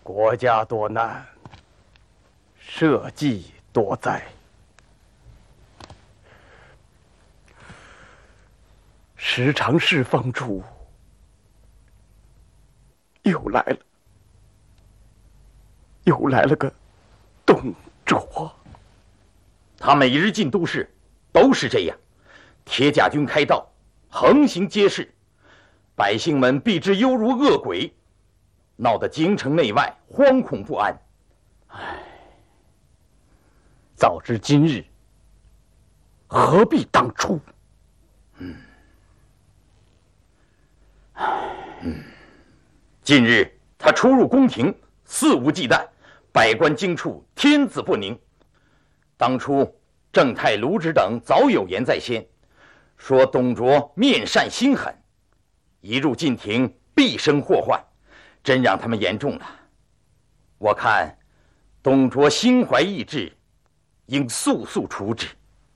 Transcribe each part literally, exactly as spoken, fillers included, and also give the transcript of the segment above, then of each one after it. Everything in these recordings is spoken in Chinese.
国家多难，社稷多灾。十常侍封主又来了，又来了个董卓。 他每日进都市都是这样，铁甲军开道，横行街市，百姓们避之犹如恶鬼，闹得京城内外惶恐不安。 唉，早知今日，何必当初？ 嗯，嗯，近日他出入宫廷，肆无忌惮，百官惊触，天子不宁。当初郑泰、卢植等早有言在先，说董卓面善心狠，一入禁庭必生祸患，真让他们言重了。我看董卓心怀异志，应速速除之。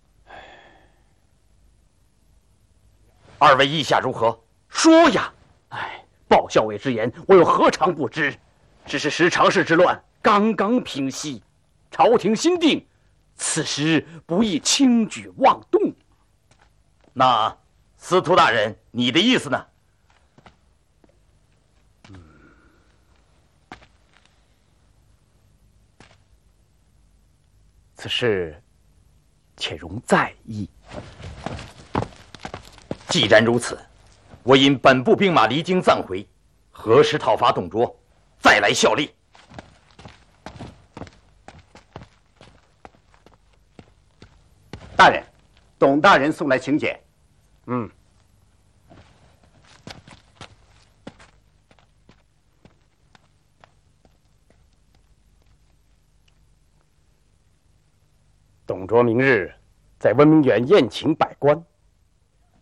二位意下如何？说呀！ 哎，鲍校尉之言，我又何尝不知？只是十常侍之乱刚刚平息，朝廷新定，此时不宜轻举妄动。 那司徒大人，你的意思呢？ 嗯，此事且容再议。 既然如此，我引本部兵马离京暂回，何时讨伐董卓，再来效力。 大人，董大人送来请柬。 嗯。董卓明日在温明园宴请百官，